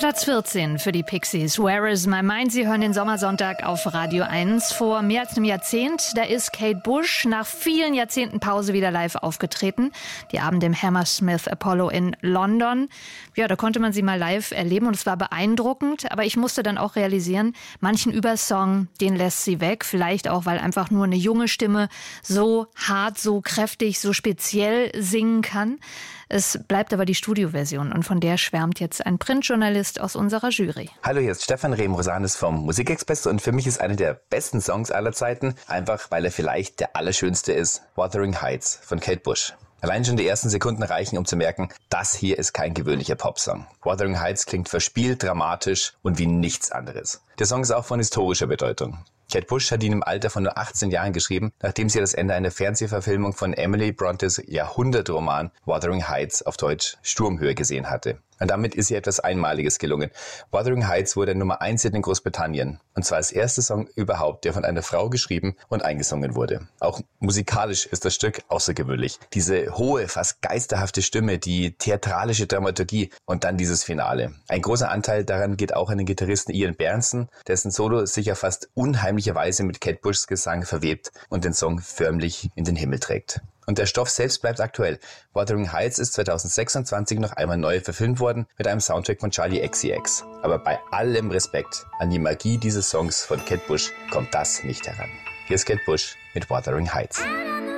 Platz 14 für die Pixies. Where is my mind? Sie hören den Sommersonntag auf Radio 1. Vor mehr als einem Jahrzehnt, da ist Kate Bush nach vielen Jahrzehnten Pause wieder live aufgetreten. Die Abende im Hammersmith Apollo in London. Ja, da konnte man sie mal live erleben und es war beeindruckend. Aber ich musste dann auch realisieren, manchen Übersong, den lässt sie weg. Vielleicht auch, weil einfach nur eine junge Stimme so hart, so kräftig, so speziell singen kann. Es bleibt aber die Studioversion und von der schwärmt jetzt ein Printjournalist aus unserer Jury. Hallo, hier ist Stefan Rehm-Rosanes vom Musikexpress und für mich ist einer der besten Songs aller Zeiten, einfach weil er vielleicht der allerschönste ist, Wuthering Heights von Kate Bush. Allein schon die ersten Sekunden reichen, um zu merken, das hier ist kein gewöhnlicher Popsong. Wuthering Heights klingt verspielt, dramatisch und wie nichts anderes. Der Song ist auch von historischer Bedeutung. Kate Bush hat ihn im Alter von nur 18 Jahren geschrieben, nachdem sie das Ende einer Fernsehverfilmung von Emily Brontes Jahrhundertroman Wuthering Heights auf Deutsch Sturmhöhe gesehen hatte. Und damit ist ihr etwas Einmaliges gelungen. Wuthering Heights wurde Nummer 1 in Großbritannien. Und zwar als erster Song überhaupt, der von einer Frau geschrieben und eingesungen wurde. Auch musikalisch ist das Stück außergewöhnlich. Diese hohe, fast geisterhafte Stimme, die theatralische Dramaturgie und dann dieses Finale. Ein großer Anteil daran geht auch an den Gitarristen Ian Berndson, dessen Solo sich ja fast unheimlicherweise mit Kate Bushs Gesang verwebt und den Song förmlich in den Himmel trägt. Und der Stoff selbst bleibt aktuell. Wuthering Heights ist 2026 noch einmal neu verfilmt worden mit einem Soundtrack von Charli XCX. Aber bei allem Respekt an die Magie dieses Songs von Kate Bush kommt das nicht heran. Hier ist Kate Bush mit Wuthering Heights.